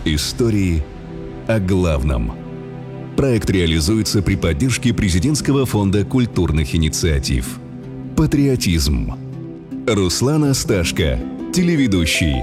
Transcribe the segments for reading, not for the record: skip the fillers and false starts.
Истории о главном. Проект реализуется при поддержке Президентского фонда культурных инициатив. Патриотизм. Руслан Асташко, телеведущий.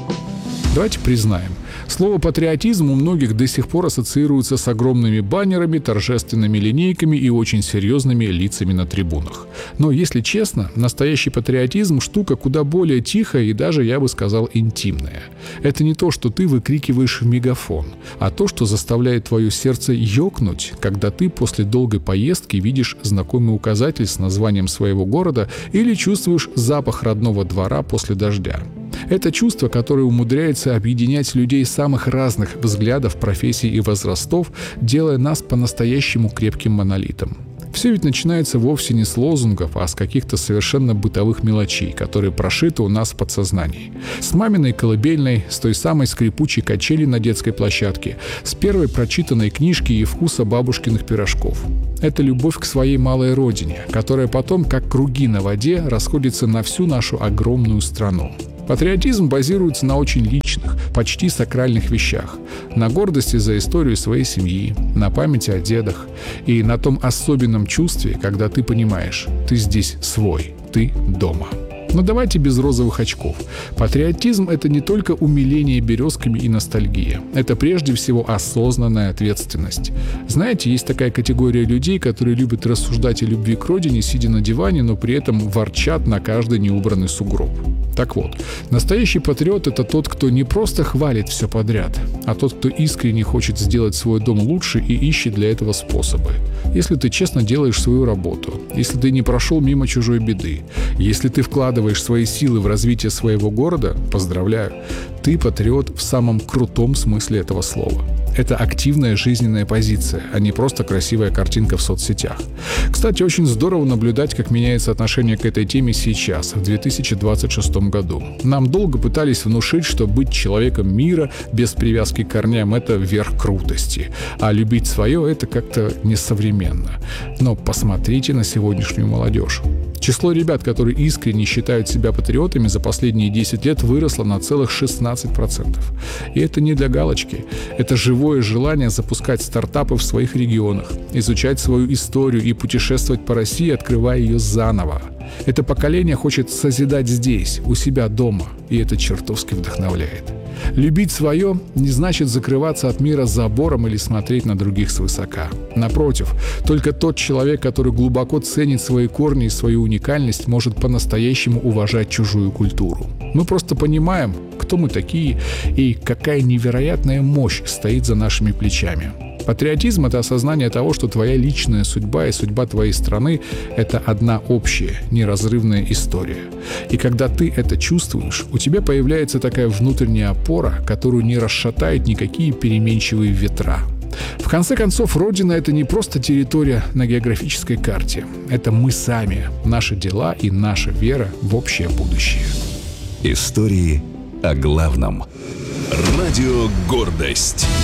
Давайте признаем, слово «патриотизм» у многих до сих пор ассоциируется с огромными баннерами, торжественными линейками и очень серьезными лицами на трибунах. Но, если честно, настоящий патриотизм – штука куда более тихая и даже, я бы сказал, интимная. Это не то, что ты выкрикиваешь в мегафон, а то, что заставляет твое сердце ёкнуть, когда ты после долгой поездки видишь знакомый указатель с названием своего города или чувствуешь запах родного двора после дождя. Это чувство, которое умудряется объединять людей самых разных взглядов, профессий и возрастов, делая нас по-настоящему крепким монолитом. Все ведь начинается вовсе не с лозунгов, а с каких-то совершенно бытовых мелочей, которые прошиты у нас в подсознании. С маминой колыбельной, с той самой скрипучей качели на детской площадке, с первой прочитанной книжки и вкуса бабушкиных пирожков. Это любовь к своей малой родине, которая потом, как круги на воде, расходится на всю нашу огромную страну. Патриотизм базируется на очень личных, почти сакральных вещах. На гордости за историю своей семьи, на памяти о дедах и на том особенном чувстве, когда ты понимаешь, ты здесь свой, ты дома. Но давайте без розовых очков. Патриотизм – это не только умиление березками и ностальгия. Это прежде всего осознанная ответственность. Знаете, есть такая категория людей, которые любят рассуждать о любви к родине, сидя на диване, но при этом ворчат на каждый неубранный сугроб. Так вот, настоящий патриот – это тот, кто не просто хвалит все подряд, а тот, кто искренне хочет сделать свой дом лучше и ищет для этого способы. Если ты честно делаешь свою работу, если ты не прошел мимо чужой беды, если ты вкладываешь свои силы в развитие своего города, поздравляю, ты патриот в самом крутом смысле этого слова. Это активная жизненная позиция, а не просто красивая картинка в соцсетях. Кстати, очень здорово наблюдать, как меняется отношение к этой теме сейчас, в 2026 году. Нам долго пытались внушить, что быть человеком мира без привязки к корням – это верх крутости, а любить свое – это как-то несовременно. Но посмотрите на сегодняшнюю молодежь. Число ребят, которые искренне считают себя патриотами, за последние 10 лет выросло на целых 16%. И это не для галочки. Это живое желание запускать стартапы в своих регионах, изучать свою историю и путешествовать по России, открывая ее заново. Это поколение хочет созидать здесь, у себя дома, и это чертовски вдохновляет. Любить свое не значит закрываться от мира забором или смотреть на других свысока. Напротив, только тот человек, который глубоко ценит свои корни и свою уникальность, может по-настоящему уважать чужую культуру. Мы просто понимаем, кто мы такие и какая невероятная мощь стоит за нашими плечами. Патриотизм – это осознание того, что твоя личная судьба и судьба твоей страны – это одна общая, неразрывная история. И когда ты это чувствуешь, у тебя появляется такая внутренняя опора, которую не расшатают никакие переменчивые ветра. В конце концов, Родина – это не просто территория на географической карте. Это мы сами, наши дела и наша вера в общее будущее. Истории о главном. Радио «Гордость».